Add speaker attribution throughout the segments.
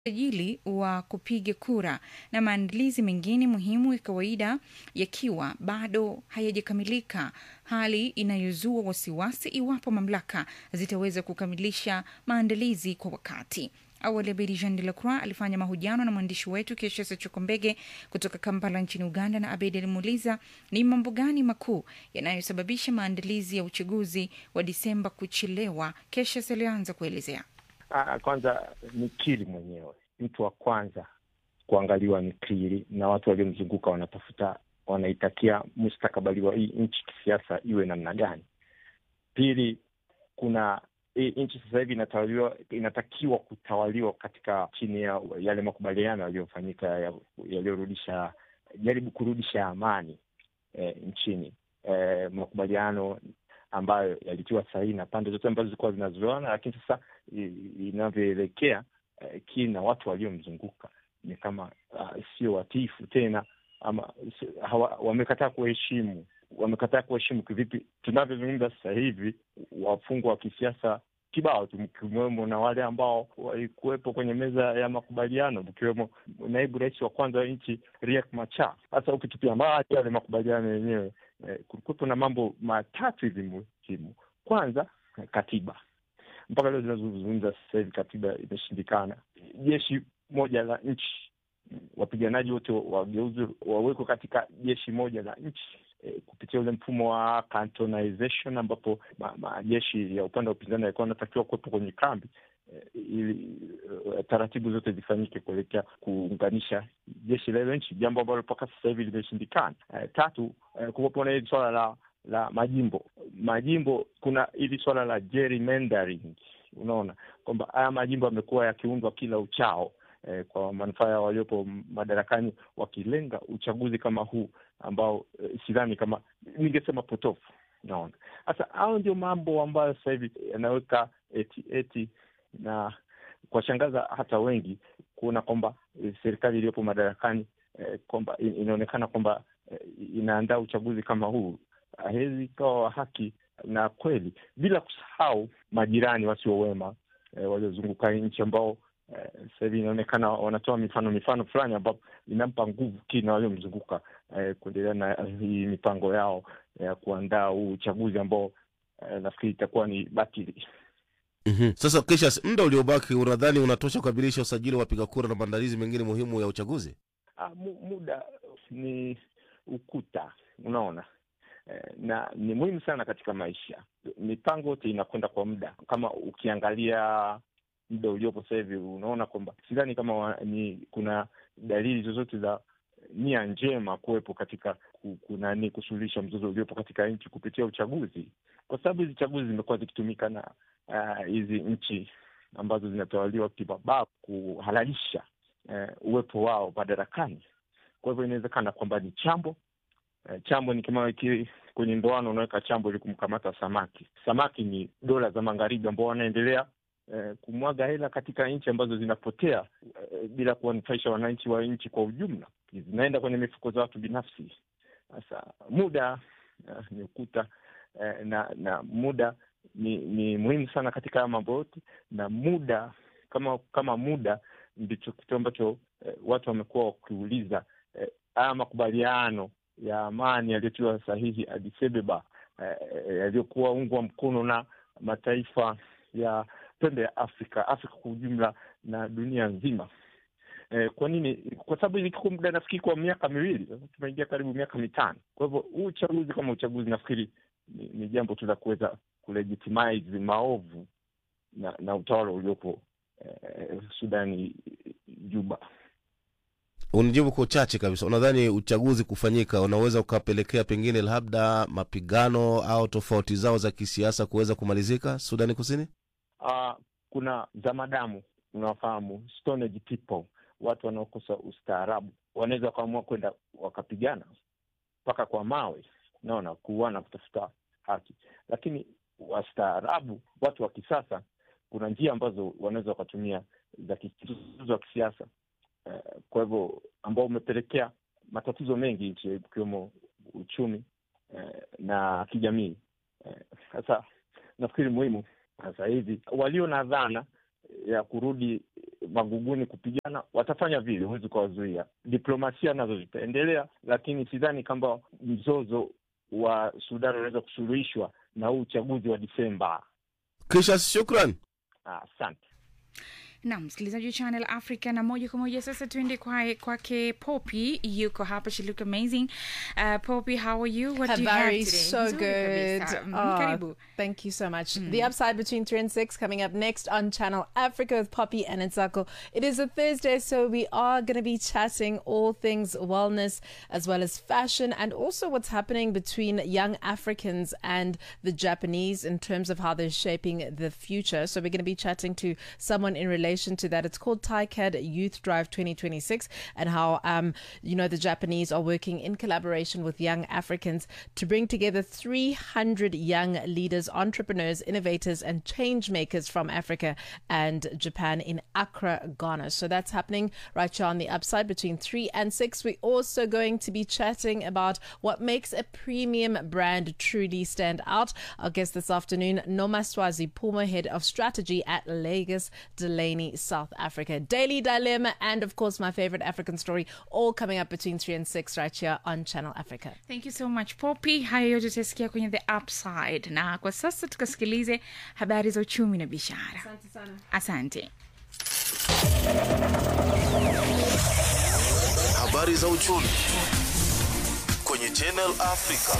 Speaker 1: usajili wa kupiga kura na maandalizi mengine muhimu ya kawaida yakiwa bado hayajakamilika, hali inayozua wasiwasi iwapo mamlaka zitaweza kukamilisha maandalizi kwa wakati. Awali Bi Jean de la Croix alifanya mahojiano na mwandishi wetu Keshesa Chokombege kutoka Kampala nchini Uganda, na Abedi alimuuliza ni mambo gani makuu yanayosababisha maandalizi ya uchaguzi wa Disemba kuchelewa. Keshesa alianza kuelezea.
Speaker 2: Kwanza ni Kiri mwenyewe. Mtu wa kwanza kuangaliwa ni Kiri, na watu waliomzunguka wanaitakia mustakabali wa hii nchi kisiasa iwe namna gani. Pili, kuna hii nchi sasa hivi inatakiwa kutawaliwa katika chini ya yale makubaliano yaliyofanyika jaribu kurudisha amani nchini. Makubaliano ambayo yalitiwa sahihi na pande zote ambazo zilikuwa zinazoana, lakini sasa inavyoelekea kina watu waliomzunguka ni kama sio watifu tena, ama wamekataa kuheshimu kivipi. Tunavyozungumza sasa hivi wafungwa wa kisiasa kibao tumkiwemo na wale ambao walikuwepo kwenye meza ya makubaliano, mkiwemo naibu rais wa kwanza wa nchi Riek Machar. Sasa ukitupia mbali yale makubaliano yenyewe, kulikuwepo na mambo matatu hivi muhimu. Kwanza, katiba. Mpaka leo zinazozungumza sasa hivi katiba imeshindikana. Jeshi moja la nchi, wapiganaji wote wawekwe katika jeshi moja la nchi, kupitia ule mfumo wa cantonization, ambapo majeshi ya upande wa upinzani yalikuwa yanatakiwa kuwepo kwenye kambi, ili taratibu zote zifanyike kuelekea kuunganisha jeshi la ile nchi, jambo ambalo mpaka sasa hivi limeshindikana. Tatu, kuwepo na hili swala la majimbo. Kuna hili swala la gerrymandering. Unaona kwamba haya majimbo yamekuwa yakiundwa kila uchao kwa manufaa ya waliopo madarakani, wakilenga uchaguzi kama huu ambao sidhani kama ningesema potofu. Naona sasa hao ndio mambo ambayo sasa hivi yanaweka eti na kwa shangaza hata wengi kuona kwamba serikali iliyopo madarakani kwamba inaonekana kwamba inaandaa uchaguzi kama huu hawezi kuwa haki na kweli, bila kusahau majirani wasio wema waliozunguka nchi ambao sasa hivi inaonekana wanatoa mifano fulani ambapo inampa nguvu kina waliomzunguka kuendelea na hii mipango yao ya kuandaa uchaguzi ambao nafikiri itakuwa ni batili.
Speaker 3: Sasa kisha muda uliobaki unadhani unatosha kukamilisha usajili wa wapiga kura na maandalizi mengine muhimu ya uchaguzi?
Speaker 2: Muda ni ukuta, unaona. Na ni muhimu sana katika maisha. Mipango yote inakwenda kwa muda. Kama ukiangalia muda uliopo sasa hivi, unaona kwamba sidhani kama kuna dalili zozote za nia njema kuwepo katika kusuluhisha mzozo uliopo katika nchi kupitia uchaguzi, kwa sababu hizi chaguzi zimekuwa zikitumika na hizi nchi ambazo zinatawaliwa kimabavu kuhalalisha uwepo wao madarakani. Kwa hivyo inawezekana kwamba ni chambo ni kama kwenye ndoano unaweka chambo ili kumkamata samaki. Samaki ni dola za magharibi ambao wanaendelea kumwaga hela katika nchi ambazo zinapotea bila kuwanufaisha wananchi wa nchi kwa ujumla. Zinaenda kwenye mifuko za watu binafsi. Sasa muda ni ukuta, na muda ni muhimu sana katika mambo yote, na muda kama muda ndicho kitu ambacho watu wamekuwa wakiuliza. Haya makubaliano ya amani yaliyotiwa sahihi Addis Ababa, yaliyokuwa ungwa mkono na mataifa ya pembe ya Afrika kwa ujumla na dunia nzima. Kwa nini? Kwa sababu ilikuwa muda nafikiri kwa miaka miwili, tumeingia karibu miaka mitano. Kwa hivyo uchaguzi kama uchaguzi nafikiri ni jambo tu la kuweza kulegitimize maovu na utawala uliopo Sudani, Juba.
Speaker 3: Unijibu kwa uchache kabisa, unadhani uchaguzi kufanyika unaweza ukapelekea pengine labda mapigano au tofauti zao za kisiasa kuweza kumalizika Sudani Kusini?
Speaker 2: Kuna zamadamu, unafahamu, Stone Age people, watu wanaokosa ustaarabu, wanaweza kuamua kwenda wakapigana mpaka kwa mawe, naona kuuana kutafuta haki. Lakini wastaarabu, watu wa kisasa, kuna njia ambazo wanaweza wakatumia za kisiasa. Kwa hivyo ambao umepelekea matatizo mengi ikiwemo uchumi na kijamii. Sasa nafikiri muhimu sasa hivi walio na dhana ya kurudi maguguni kupigana, watafanya vile, huwezi kuwazuia. Diplomasia nazo zitaendelea, lakini sidhani kwamba mzozo wa Sudan unaweza kusuluhishwa na huu uchaguzi wa Disemba.
Speaker 3: Kisha shukran.
Speaker 2: Asante.
Speaker 1: Na msikilizaji wa Channel Africa, na moja kwa moja sasa tuende kwake Poppy. Yuko hapa, she look amazing. Poppy, how are you? What do you have today?
Speaker 4: So good.
Speaker 1: Karibu.
Speaker 4: Thank you so much. The Upside between 3 and 6 coming up next on Channel Africa with Poppy and Ntsako. It is a Thursday, so we are going to be chatting all things wellness as well as fashion, and also what's happening between young Africans and the Japanese in terms of how they're shaping the future. So we're going to be chatting to someone in relation to that. It's called TICAD Youth Drive 2026, and how the Japanese are working in collaboration with young Africans to bring together 300 young leaders, entrepreneurs, innovators and change makers from Africa and Japan in Accra, Ghana. So that's happening right here on the Upside between 3 and 6. We're also going to be chatting about what makes a premium brand truly stand out. Our guest this afternoon, Nomaswazi Puma, Head of Strategy at Lagos Delaney, South Africa. Daily Dilemma, and of course my favorite African story, all coming up between 3 and 6 right here on Channel Africa.
Speaker 1: Thank you so much Poppy. Hayo yote tutasikia kwenye The Upside, na kwa sasa tukasikilize habari za uchumi na biashara.
Speaker 4: Asante sana.
Speaker 1: Asante.
Speaker 3: Habari za uchumi kwenye Channel Africa.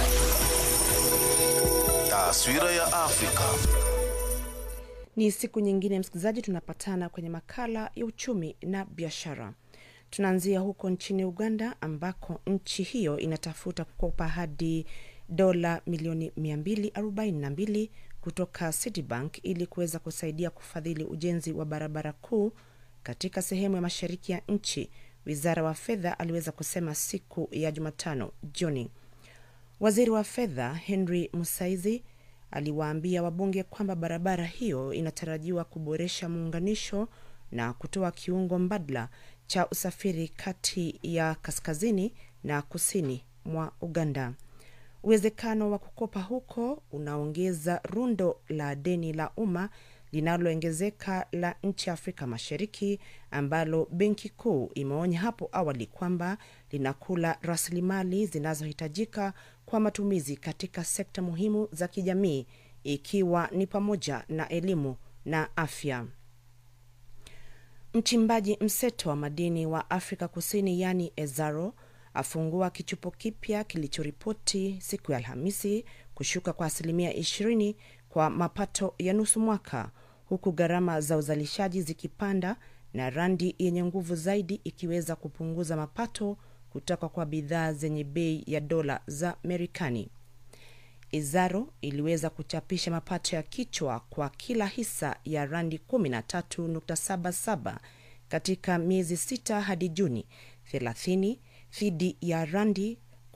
Speaker 3: Taswira ya Afrika.
Speaker 5: Ni siku nyingine msikilizaji, tunapatana kwenye makala ya uchumi na biashara. Tunaanzia huko nchini Uganda, ambako nchi hiyo inatafuta kukopa hadi dola milioni 242 kutoka Citibank ili kuweza kusaidia kufadhili ujenzi wa barabara kuu katika sehemu ya mashariki ya nchi, wizara wa fedha aliweza kusema siku ya Jumatano jioni. Waziri wa fedha Henry Musaizi aliwaambia wabunge kwamba barabara hiyo inatarajiwa kuboresha muunganisho na kutoa kiungo mbadala cha usafiri kati ya kaskazini na kusini mwa Uganda. Uwezekano wa kukopa huko unaongeza rundo la deni la umma linaloongezeka la nchi Afrika Mashariki, ambalo Benki Kuu imeonya hapo awali kwamba linakula rasilimali zinazohitajika kwa matumizi katika sekta muhimu za kijamii, ikiwa ni pamoja na elimu na afya. Mchimbaji mseto wa madini wa Afrika Kusini yani Exxaro afungua kichupo kipya kilichoripoti siku ya Alhamisi kushuka kwa 20% kwa mapato ya nusu mwaka, huku gharama za uzalishaji zikipanda na randi yenye nguvu zaidi ikiweza kupunguza mapato kutoka kwa bidhaa zenye bei ya dola za Marekani. Exxaro iliweza kuchapisha mapato ya kichwa kwa kila hisa ya randi 13.77 katika miezi 6 hadi Juni 30 dhidi ya randi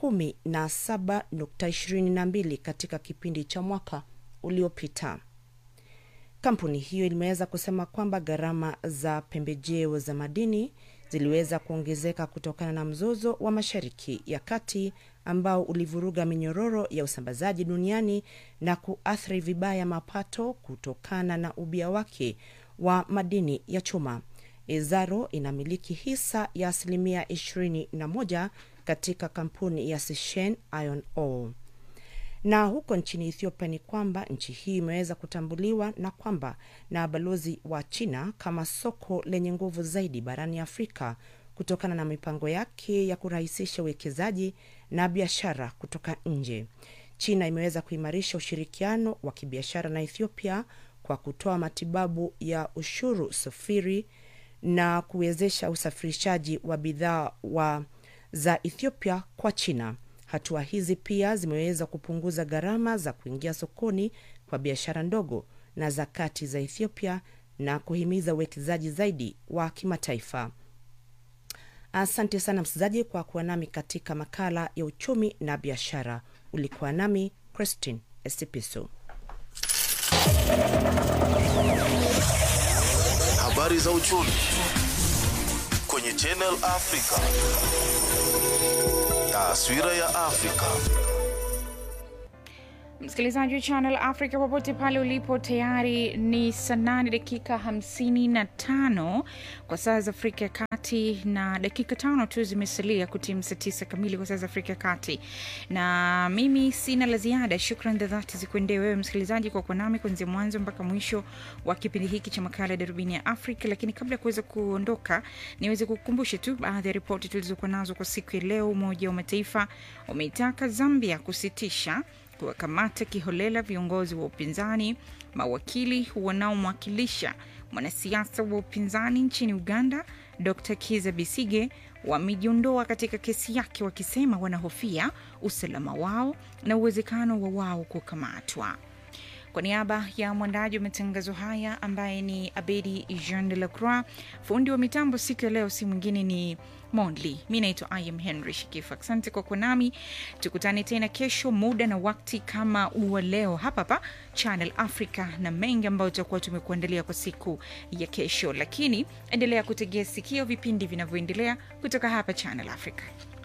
Speaker 5: 17.22 katika kipindi cha mwaka uliopita. Kampuni hiyo ilimeweza kusema kwamba gharama za pembejeo za madini ziliweza kuongezeka kutokana na mzozo wa Mashariki ya Kati ambao ulivuruga minyororo ya usambazaji duniani na kuathiri vibaya mapato kutokana na ubia wake wa madini ya chuma. Exxaro inamiliki hisa ya 21% katika kampuni ya Sishen Iron Ore. Na huko nchini Ethiopia ni kwamba nchi hii imeweza kutambuliwa na kwamba na balozi wa China kama soko lenye nguvu zaidi barani Afrika kutokana na mipango yake ya kurahisisha uwekezaji na biashara kutoka nje. China imeweza kuimarisha ushirikiano wa kibiashara na Ethiopia kwa kutoa matibabu ya ushuru sufuri na kuwezesha usafirishaji wa bidhaa za Ethiopia kwa China. Hatua hizi pia zimeweza kupunguza gharama za kuingia sokoni kwa biashara ndogo na za kati za Ethiopia na kuhimiza uwekezaji zaidi wa kimataifa. Asante sana msikilizaji kwa kuwa nami katika makala ya uchumi na biashara. Ulikuwa nami Christine Estipiso.
Speaker 3: Habari za uchumi kwenye Channel Africa. Taswira ya Afrika.
Speaker 1: Msikilizaji wa Channel Africa popote pale ulipo, tayari ni saa 8 dakika 55 kwa saa za Afrika ya Kati, na dakika 5 tu zimesalia kutimu saa 9 kamili kwa saa za Afrika ya Kati. Na mimi sina la ziada. Shukrani za dhati zikuendee wewe msikilizaji kwa kuwa nami kuanzia mwanzo mpaka mwisho wa kipindi hiki cha makala Darubini ya Afrika. Lakini kabla ya kuweza kuondoka, niweze kukukumbusha tu baadhi ya ripoti tulizokuwa nazo kwa siku ya leo. Umoja wa Mataifa umeitaka Zambia kusitisha kuwakamata kiholela viongozi wa upinzani. Mawakili wanaomwakilisha mwanasiasa wa upinzani nchini Uganda, Dr. Kizza Besigye, wamejiondoa katika kesi yake, wakisema wanahofia usalama wao na uwezekano wa wao kukamatwa. Kwa niaba ya mwandaji wa matangazo haya ambaye ni Abedi Jean de la Croix, fundi wa mitambo siku ya leo si mwingine ni Mondli. Mimi naitwa I am Henry Shikifa. Asante kwa kuwa nami. Tukutane tena kesho muda na wakati kama wa leo hapa Channel Africa, na mengi ambayo tutakuwa tumekuandalia kwa siku ya kesho. Lakini endelea kutegea sikio vipindi vinavyoendelea kutoka hapa Channel Africa.